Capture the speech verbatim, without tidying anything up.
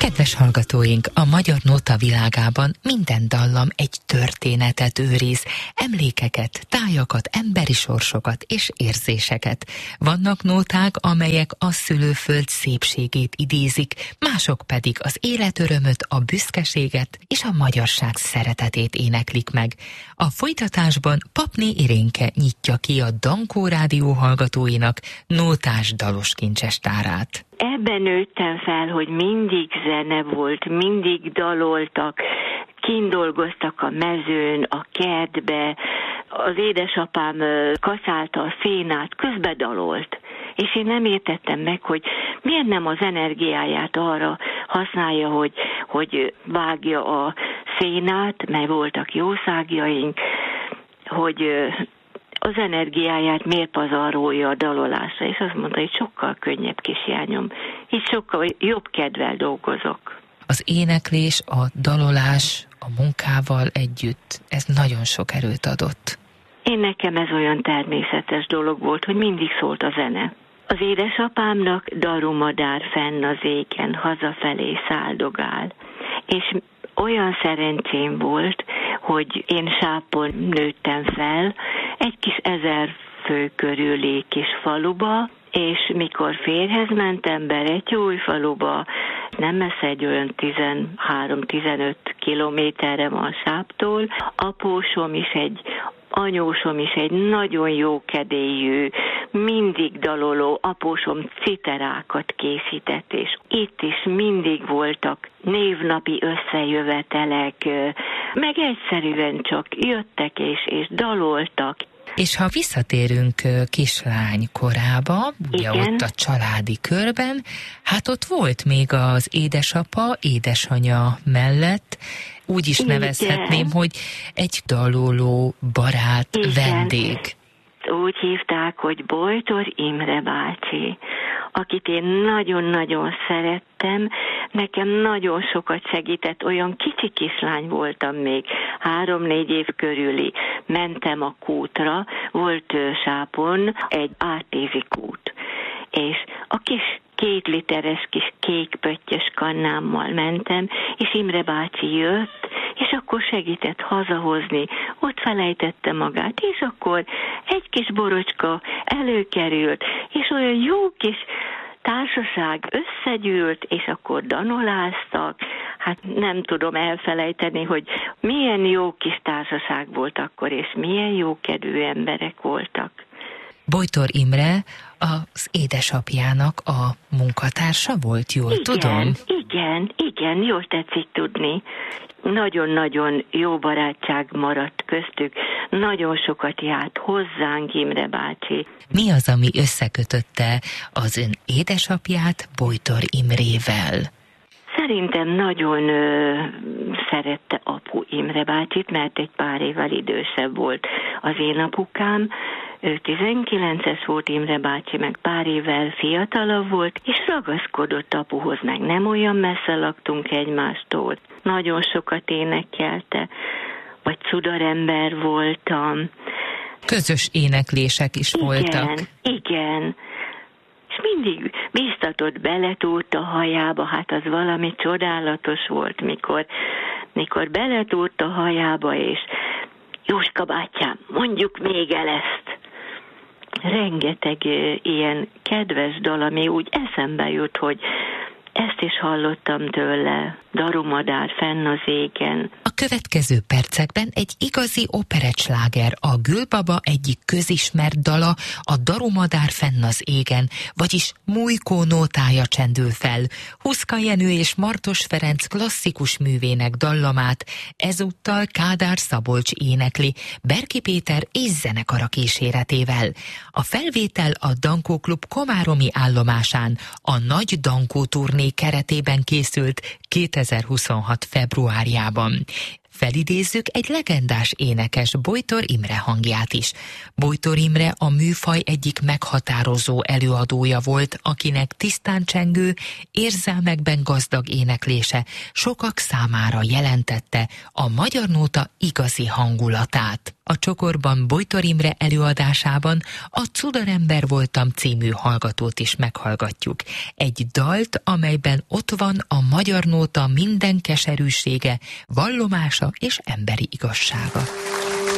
Kedves hallgatóink, a magyar nóta világában minden dallam egy történetet őriz, emlékeket, tájakat, emberi sorsokat és érzéseket. Vannak nóták, amelyek a szülőföld szépségét idézik, mások pedig az életörömöt, a büszkeséget és a magyarság szeretetét éneklik meg. A folytatásban Papné Irénke nyitja ki a Dankó Rádió hallgatóinak nótás dalos kincsestárát. Ebben nőttem fel, hogy mindig zene volt, mindig daloltak, kint dolgoztak a mezőn, a kertbe, az édesapám kaszálta a szénát, közben dalolt. És én nem értettem meg, hogy miért nem az energiáját arra használja, hogy, hogy vágja a szénát, mert voltak jószágjaink, hogy az energiáját miért pazarolja a dalolásra, és azt mondta, hogy sokkal könnyebb, kisjányom, így sokkal jobb kedvel dolgozok. Az éneklés, a dalolás a munkával együtt, ez nagyon sok erőt adott. Én nekem ez olyan természetes dolog volt, hogy mindig szólt a zene. Az édesapámnak darumadár fenn az égen, hazafelé száldogál, és olyan szerencsém volt, hogy én Sápon nőttem fel, egy kis ezer fő körüli kis faluba, és mikor férjhez mentem Beretyújfaluba, nem messze, egy olyan tizenhárom-tizenöt kilométerre van Sáptól, apósom is egy anyósom is egy nagyon jó kedélyű, mindig daloló, apósom citerákat készített, és itt is mindig voltak névnapi összejövetelek, meg egyszerűen csak jöttek és, és daloltak. És ha visszatérünk kislány korába, ugye igen, ott a családi körben, hát ott volt még az édesapa, édesanya mellett, úgy is igen, nevezhetném, hogy egy daloló, barát, igen, vendég. Úgy hívták, hogy Bojtor Imre bácsi, akit én nagyon-nagyon szerettem, nekem nagyon sokat segített, olyan kicsi kislány voltam még, három-négy év körüli, mentem a kútra, volt Sápon egy átézi kút, és a kis két literes kis kék pöttyös kannámmal mentem, és Imre bácsi jött, és akkor segített hazahozni, ott felejtette magát, és akkor egy kis borocska előkerült, és olyan jó kis társaság összegyűlt, és akkor danoláztak. Hát nem tudom elfelejteni, hogy milyen jó kis társaság volt akkor, és milyen jó kedvű emberek voltak. Bojtor Imre az édesapjának a munkatársa volt, jól igen, tudom? Igen, igen, jól tetszik tudni. Nagyon-nagyon jó barátság maradt köztük, nagyon sokat járt hozzánk Imre bácsi. Mi az, ami összekötötte az ön édesapját Bojtor Imrével? Szerintem nagyon ö, szerette apu Imre bácsit, mert egy pár évvel idősebb volt az én apukám. Ő tizenkilences volt, Imre bácsi meg pár évvel fiatalabb volt, és ragaszkodott apuhoz, meg nem olyan messze laktunk egymástól. Nagyon sokat énekelte, vagy cudarember voltam. Közös éneklések is igen, voltak. Igen, és mindig biztatott beletúrt a hajába, hát az valami csodálatos volt, mikor, mikor beletúrt a hajába, és Jóska bátyám, mondjuk még el ezt. Rengeteg ilyen kedves dal, ami úgy eszembe jut, hogy ezt is hallottam tőle, darumadár fenn az égen. A következő percekben egy igazi operettsláger, a Gülbaba egyik közismert dala, a Darumadár fenn az égen, vagyis Mújkó nótája csendül fel. Huszka Jenő és Martos Ferenc klasszikus művének dallamát ezúttal Kádár Szabolcs énekli, Berki Péter és zenekara kíséretével. A felvétel a Dankó Klub komáromi állomásán a Nagy Dankó turné keretében készült kétezer-huszonhat februárjában. Felidézzük egy legendás énekes, Bojtor Imre hangját is. Bojtor Imre a műfaj egyik meghatározó előadója volt, akinek tisztán csengő, érzelmekben gazdag éneklése sokak számára jelentette a magyar nóta igazi hangulatát. A csokorban Bojtor Imre előadásában a Cudarember voltam című hallgatót is meghallgatjuk. Egy dalt, amelyben ott van a magyar nóta minden keserűsége, vallomása és emberi igazsága.